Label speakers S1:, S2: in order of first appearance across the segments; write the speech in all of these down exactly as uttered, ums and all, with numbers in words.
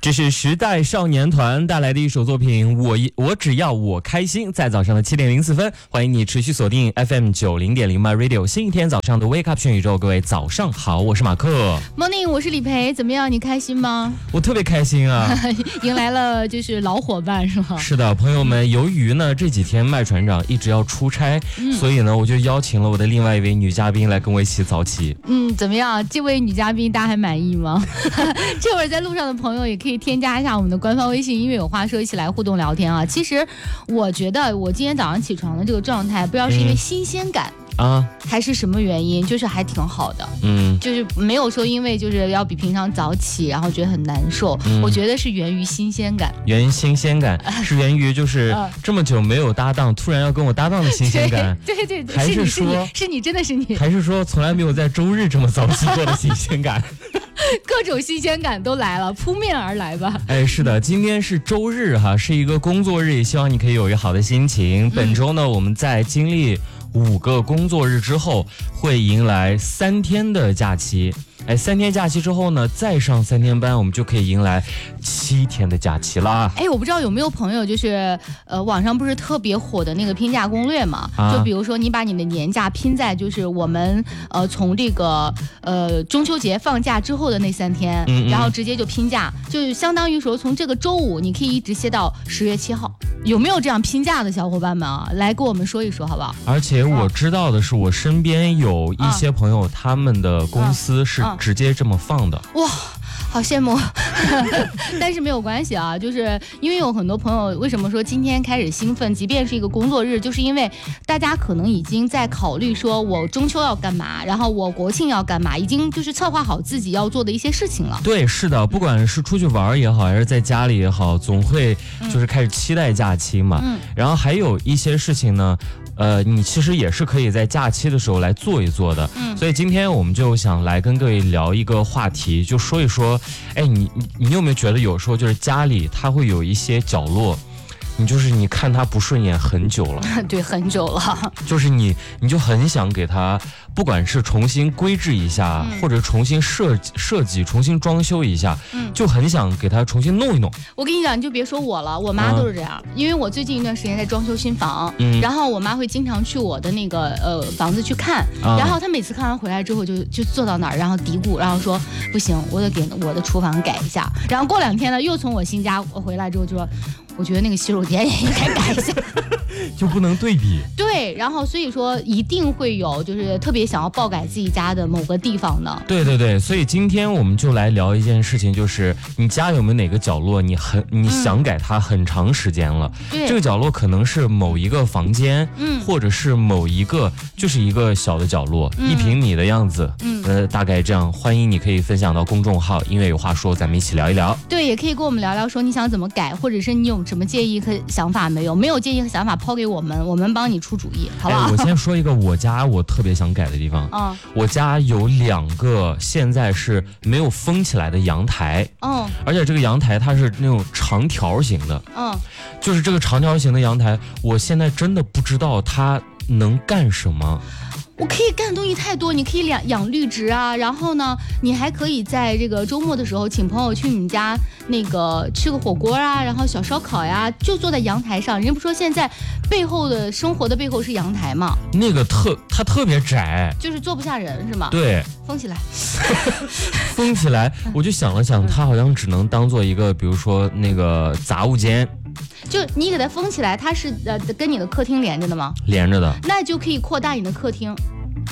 S1: 这是时代少年团带来的一首作品，我我只要我开心。在早上的七点零四分，欢迎你持续锁定 F M 九零点零 My Radio 新一天早上的 Wake Up 全宇宙，各位早上好，我是马克。
S2: Morning， 我是李培，怎么样？你开心吗？
S1: 我特别开心啊，
S2: 迎来了就是老伙伴是吗？
S1: 是的，朋友们，由于呢这几天麦船长一直要出差，嗯、所以呢我就邀请了我的另外一位女嘉宾来跟我一起早起。
S2: 嗯，怎么样？这位女嘉宾大家还满意吗？这会儿在路上的朋友也可以添加一下我们的官方微信音乐有话说，一起来互动聊天啊。其实我觉得我今天早上起床的这个状态，不知道是因为新鲜感、嗯、啊，还是什么原因，就是还挺好的。嗯，就是没有说因为就是要比平常早起，然后觉得很难受。嗯、我觉得是源于新鲜感，
S1: 源于新鲜感是源于就是这么久没有搭档，突然要跟我搭档的新鲜感。
S2: 对对 对, 对，
S1: 还是说
S2: 是你, 是你真的是你，
S1: 还是说从来没有在周日这么早起过的新鲜感？
S2: 各种新鲜感都来了，扑面而来吧。
S1: 哎，是的，今天是周日哈，是一个工作日，也希望你可以有一个好的心情。嗯、本周呢，我们在经历五个工作日之后，会迎来三天的假期。哎，三天假期之后呢，再上三天班，我们就可以迎来七天的假期啦。
S2: 哎，我不知道有没有朋友，就是呃，网上不是特别火的那个拼假攻略嘛？啊、就比如说你把你的年假拼在就是我们呃从这个呃中秋节放假之后的那三天，嗯嗯然后直接就拼假，就相当于说从这个周五你可以一直歇到十月七号。有没有这样拼假的小伙伴们啊？来跟我们说一说好不好？
S1: 而且我知道的是，我身边有一些朋友，啊、他们的公司是直接这么放的。
S2: 哇，好羡慕。但是没有关系啊，就是因为有很多朋友为什么说今天开始兴奋，即便是一个工作日，就是因为大家可能已经在考虑说我中秋要干嘛，然后我国庆要干嘛，已经就是策划好自己要做的一些事情了。
S1: 对，是的，不管是出去玩也好，还是在家里也好，总会就是开始期待假期嘛。嗯、然后还有一些事情呢，呃，你其实也是可以在假期的时候来做一做的。嗯，所以今天我们就想来跟各位聊一个话题，就说一说，哎，你你你有没有觉得有时候就是家里它会有一些角落，你就是你看它不顺眼很久了。
S2: 对，很久了。
S1: 就是你你就很想给它，不管是重新规制一下，嗯、或者重新设设计、重新装修一下，嗯、就很想给它重新弄一弄。
S2: 我跟你讲，你就别说我了，我妈都是这样。嗯、因为我最近一段时间在装修新房，嗯、然后我妈会经常去我的那个呃房子去看，嗯、然后她每次看完回来之后就就坐到那儿，然后嘀咕，然后说不行，我得给我的厨房改一下。然后过两天呢，又从我新家回来之后就说，我觉得那个洗手间也应该改一下。
S1: 就不能对比。
S2: 对，然后所以说一定会有就是特别想要爆改自己家的某个地方的。
S1: 对对对，所以今天我们就来聊一件事情，就是你家有没有哪个角落你很你想改它很长时间了？嗯、这个角落可能是某一个房间，嗯，或者是某一个就是一个小的角落，嗯、一平米的样子，嗯，呃，大概这样。欢迎你可以分享到公众号音乐有话说，咱们一起聊一聊。
S2: 对，也可以跟我们聊聊说你想怎么改，或者是你有什么建议和想法没有？没有建议和想法抛给我们，我们帮你出主意，好不好？
S1: 哎、我先说一个我家我特别想改的地方。嗯，我家有两个现在是没有封起来的阳台。嗯，而且这个阳台它是那种长条形的。嗯，就是这个长条形的阳台，我现在真的不知道它能干什么。
S2: 我可以干的东西太多，你可以养养绿植啊，然后呢，你还可以在这个周末的时候请朋友去你们家那个吃个火锅啊，然后小烧烤呀，就坐在阳台上。人家不说现在背后的生活的背后是阳台吗？
S1: 那个特它特别窄，
S2: 就是坐不下人是吗？
S1: 对，
S2: 封起来。
S1: 封起来，我就想了想，它好像只能当做一个，比如说那个杂物间。
S2: 就你给它封起来，它是呃跟你的客厅连着的吗？
S1: 连着的，
S2: 那就可以扩大你的客厅。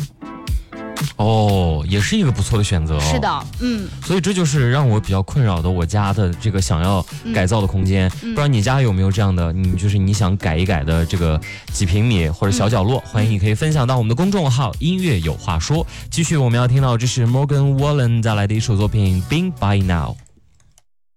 S1: 哦，也是一个不错的选择哦。
S2: 是的，嗯。
S1: 所以这就是让我比较困扰的我家的这个想要改造的空间。嗯、不知道你家有没有这样的，你就是你想改一改的这个几平米或者小角落？嗯、欢迎你可以分享到我们的公众号音乐有话说。继续我们要听到这是 Morgan Wallen 带来的一首作品 Bing by Now。